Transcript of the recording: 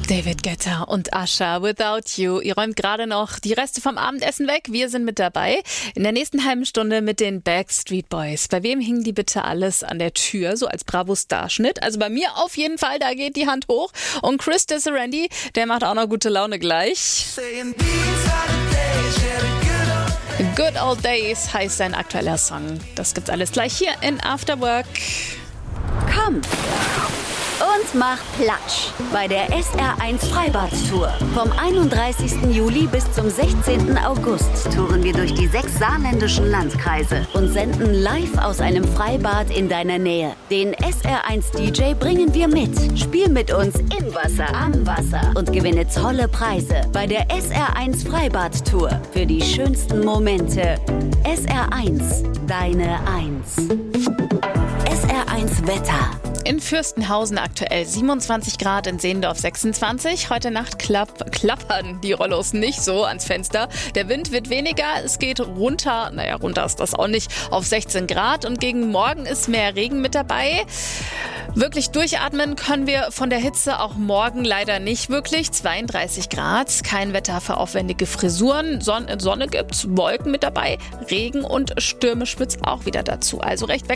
David Guetta und Usher, Without You. Ihr räumt gerade noch die Reste vom Abendessen weg. Wir sind mit dabei. In der nächsten halben Stunde mit den Backstreet Boys. Bei wem hing die bitte alles an der Tür, so als Bravo-Starschnitt? Also bei mir auf jeden Fall, da geht die Hand hoch. Und Chris Randy, der macht auch noch gute Laune gleich. Good Old Days heißt sein aktueller Song. Das gibt's alles gleich hier in After Work. Komm und mach Platsch bei der SR1 Freibad-Tour. Vom 31. Juli bis zum 16. August touren wir durch die 6 saarländischen Landkreise und senden live aus einem Freibad in deiner Nähe. Den SR1-DJ bringen wir mit. Spiel mit uns im Wasser, am Wasser und gewinne tolle Preise bei der SR1 Freibad-Tour. Für die schönsten Momente. SR1, deine 1. SR1 Wetter. In Fürstenhausen aktuell 27 Grad, in Seendorf 26. Heute Nacht klappern die Rollos nicht so ans Fenster. Der Wind wird weniger, es geht runter. Naja, runter ist das auch nicht, auf 16 Grad. Und gegen morgen ist mehr Regen mit dabei. Wirklich durchatmen können wir von der Hitze auch morgen leider nicht wirklich. 32 Grad, kein Wetter für aufwendige Frisuren. Sonne gibt's, Wolken mit dabei, Regen und Stürme spitzt auch wieder dazu. Also recht